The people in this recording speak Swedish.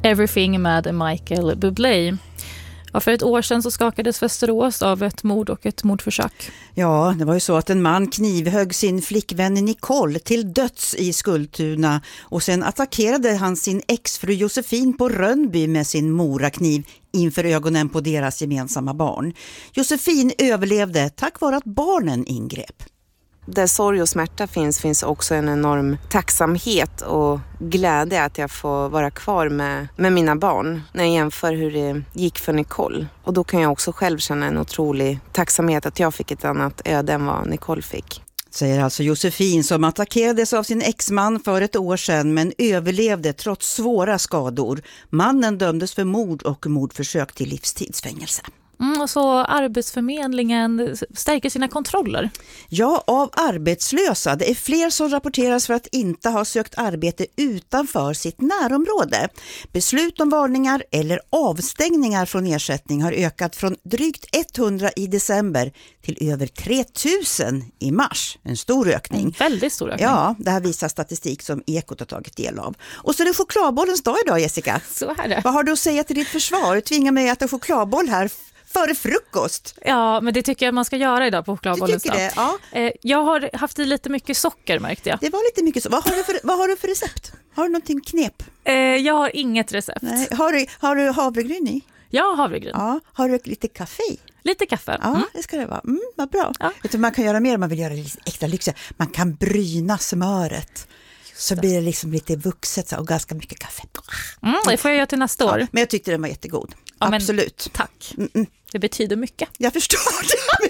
Everything med Michael Bublé. Ja, för ett år sedan så skakades Västerås av ett mord och ett mordförsök. Ja, det var ju så att en man knivhögg sin flickvän Nicole till döds i Skultuna och sen attackerade han sin exfru Josefin på Rönnby med sin morakniv inför ögonen på deras gemensamma barn. Josefin överlevde tack vare att barnen ingrep. Där sorg och smärta finns också en enorm tacksamhet och glädje att jag får vara kvar med mina barn när jag jämför hur det gick för Nicole. Och då kan jag också själv känna en otrolig tacksamhet att jag fick ett annat öde än vad Nicole fick. Säger alltså Josefin som attackerades av sin exman för ett år sedan men överlevde trots svåra skador. Mannen dömdes för mord och mordförsök till livstidsfängelse. Och så Arbetsförmedlingen stärker sina kontroller. Ja, av arbetslösa. Det är fler som rapporteras för att inte ha sökt arbete utanför sitt närområde. Beslut om varningar eller avstängningar från ersättning har ökat från drygt 100 i december till över 3000 i mars. En stor ökning. En väldigt stor ökning. Ja, det här visar statistik som Ekot har tagit del av. Och så är det chokladbollens dag idag, Jessica. Så är det. Vad har du att säga till ditt försvar? Du tvingar mig att äta chokladboll här före frukost. Ja, men det tycker jag man ska göra idag på chokladbollens dag. Det? Ja. Jag har haft i lite mycket socker, märkte jag. Det var lite mycket så. Vad har du för recept? Har du någonting knep? Jag har inget recept. Nej. Har du havregryn i? Ja, havregryn. Ja. Har du lite kaffe i? Lite kaffe. Ja, det ska det vara. Vad bra. Ja. Vet du, man kan göra mer om man vill göra det lite extra lyxigt. Man kan bryna smöret. Så blir det liksom lite vuxet och ganska mycket kaffe. Det får jag göra till nästa år. Men jag tyckte den var jättegod. Ja, absolut. Tack. Det betyder mycket. Jag förstår det.